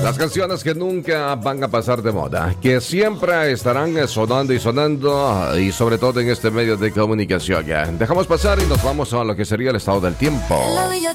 Las canciones que nunca van a pasar de moda, que siempre estarán sonando y sonando, y sobre todo en este medio de comunicación. Dejamos pasar y nos vamos a lo que sería el estado del tiempo. En la villa